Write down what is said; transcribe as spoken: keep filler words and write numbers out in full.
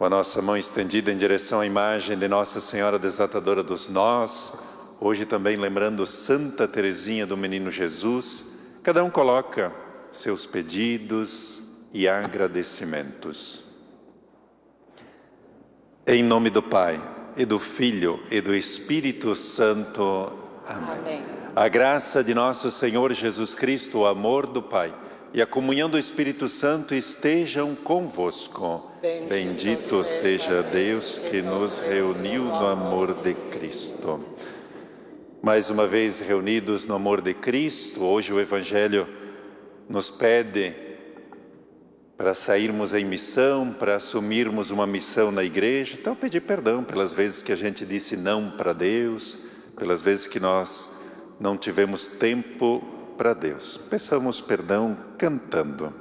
Com a nossa mão estendida em direção à imagem de Nossa Senhora Desatadora dos Nós, hoje também lembrando Santa Teresinha do Menino Jesus, cada um coloca seus pedidos e agradecimentos. Em nome do Pai, e do Filho, e do Espírito Santo. Amém. Amém. A graça de nosso Senhor Jesus Cristo, o amor do Pai e a comunhão do Espírito Santo estejam convosco. Bendito, Bendito seja Deus que nos reuniu no amor de Cristo. Mais uma vez reunidos no amor de Cristo, hoje o Evangelho nos pede para sairmos em missão, para assumirmos uma missão na igreja. Então pedir perdão pelas vezes que a gente disse não para Deus, pelas vezes que nós não tivemos tempo para Deus. Peçamos perdão cantando.